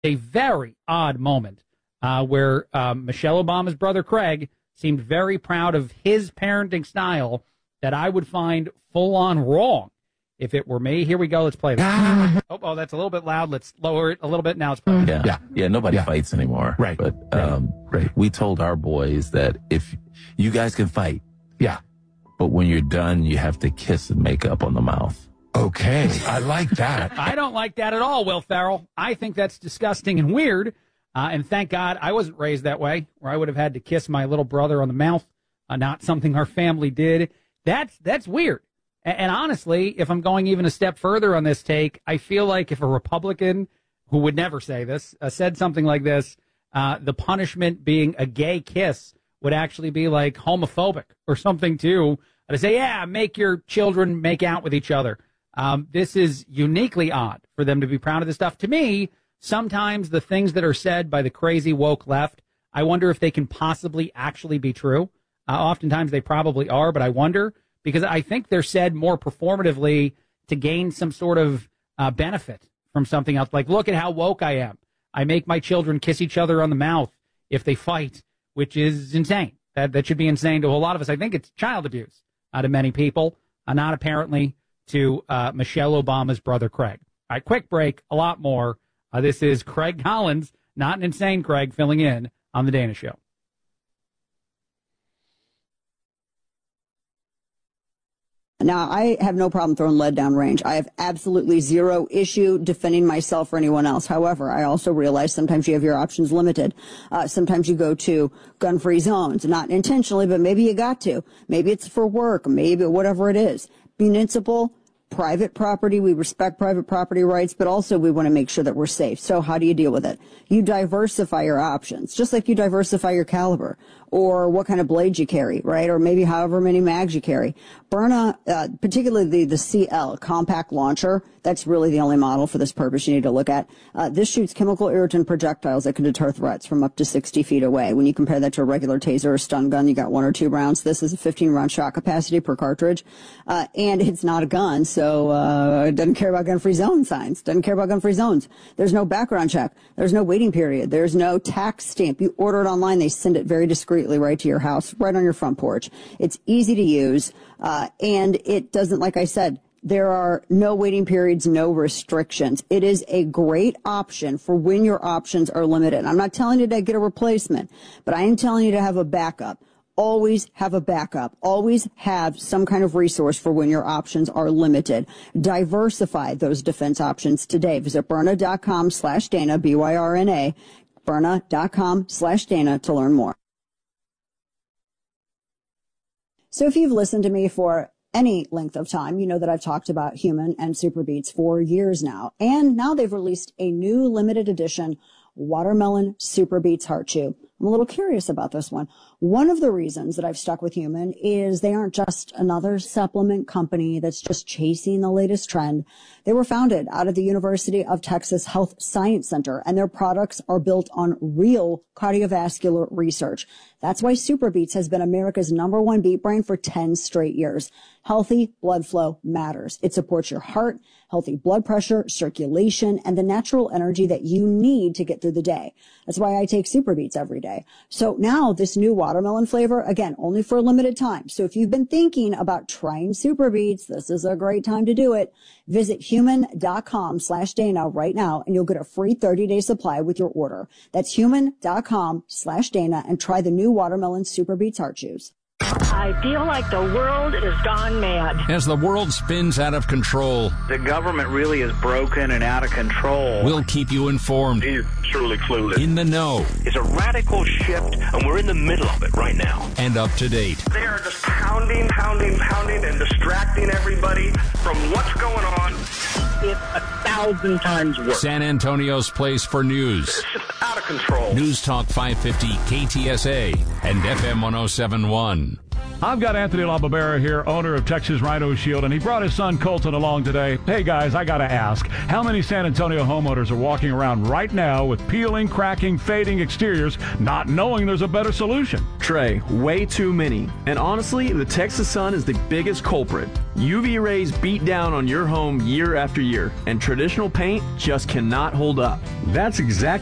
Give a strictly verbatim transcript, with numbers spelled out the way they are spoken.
A very odd moment uh, where um, Michelle Obama's brother Craig seemed very proud of his parenting style that I would find full-on wrong if it were me. Here we go. Let's play this. oh, oh, that's a little bit loud. Let's lower it a little bit. Now it's playing. Yeah, yeah, yeah. Nobody yeah. fights anymore. Right. But um, right. we told our boys that if you guys can fight, yeah, but when you're done, you have to kiss and make up on the mouth. Okay, I like that. I don't like that at all, Will Ferrell. I think that's disgusting and weird. Uh, and thank God I wasn't raised that way, where I would have had to kiss my little brother on the mouth. Uh, not something our family did. That's that's weird. And, and honestly, if I'm going even a step further on this take, I feel like if a Republican who would never say this uh, said something like this, uh, the punishment being a gay kiss would actually be like homophobic or something too. To say, yeah, make your children make out with each other. Um, this is uniquely odd for them to be proud of this stuff. To me, sometimes the things that are said by the crazy woke left, I wonder if they can possibly actually be true. Uh, oftentimes they probably are, but I wonder because I think they're said more performatively to gain some sort of uh, benefit from something else. Like, look at how woke I am. I make my children kiss each other on the mouth if they fight, which is insane. That that should be insane to a lot of us. I think it's child abuse uh, to many people, uh, not apparently to uh, Michelle Obama's brother, Craig. All right, quick break, a lot more. Uh, this is Craig Collins, not an insane Craig, filling in on The Dana Show. Now, I have no problem throwing lead down range. I have absolutely zero issue defending myself or anyone else. However, I also realize sometimes you have your options limited. Uh, sometimes you go to gun-free zones, not intentionally, but maybe you got to. Maybe it's for work, maybe whatever it is. Municipal, private property, we respect private property rights, but also we want to make sure that we're safe. So how do you deal with it? You diversify your options, just like you diversify your caliber or what kind of blades you carry, right? Or maybe however many mags you carry. Byrna, uh, particularly the, the C L, compact launcher, that's really the only model for this purpose you need to look at. Uh, this shoots chemical irritant projectiles that can deter threats from up to sixty feet away. When you compare that to a regular taser or stun gun, you got one or two rounds. This is a fifteen round shot capacity per cartridge. Uh, and it's not a gun, so uh, it doesn't care about gun-free zone signs, doesn't care about gun-free zones. There's no background check. There's no waiting period. There's no tax stamp. You order it online, they send it very discreetly right to your house, right on your front porch. It's easy to use, uh, and it doesn't, like I said, there are no waiting periods, no restrictions. It is a great option for when your options are limited. I'm not telling you to get a replacement, but I am telling you to have a backup. Always have a backup. Always have some kind of resource for when your options are limited. Diversify those defense options today. Visit Byrna.com slash Dana, B Y R N A, Byrna.com slash Dana to learn more. So if you've listened to me for any length of time, you know that I've talked about Human and Super Beets for years now. And now they've released a new limited edition Watermelon Super Beets Heart Chew. I'm a little curious about this one. One of the reasons that I've stuck with Human is they aren't just another supplement company that's just chasing the latest trend. They were founded out of the University of Texas Health Science Center, and their products are built on real cardiovascular research. That's why Super Beets has been America's number one beet brand for ten straight years. Healthy blood flow matters. It supports your heart, healthy blood pressure, circulation, and the natural energy that you need to get through the day. That's why I take Super Beets every day. So now this new watermelon flavor, again, only for a limited time. So if you've been thinking about trying Super Beets, this is a great time to do it. Visit human.com slash Dana right now, and you'll get a free thirty day supply with your order. That's human.com slash Dana, and try the new watermelon Super Beets Heart Chews. I feel like the world is gone mad. As the world spins out of control, the government really is broken and out of control. We'll keep you informed. He's truly clueless. In the know. It's a radical shift, and we're in the middle of it right now. And up to date. They are just pounding, pounding, pounding, and distracting everybody from what's going on. It's a thousand times worse. San Antonio's place for news. It's just out of control. News Talk five fifty K T S A and F M one oh seven point one. I've got Anthony LaBarbera here, owner of Texas Rhino Shield, and he brought his son Colton along today. Hey, guys, I got to ask, how many San Antonio homeowners are walking around right now with peeling, cracking, fading exteriors, not knowing there's a better solution? Trey, way too many. And honestly, the Texas sun is the biggest culprit. U V rays beat down on your home year after year, and traditional paint just cannot hold up. That's exactly